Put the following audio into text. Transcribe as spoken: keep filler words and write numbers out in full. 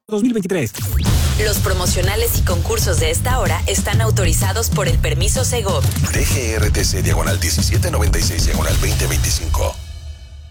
dos mil veintitrés. Los promocionales y concursos de esta hora están autorizados por el permiso Segov. D G R T C diagonal diecisiete noventa y seis diagonal veinte veinticinco.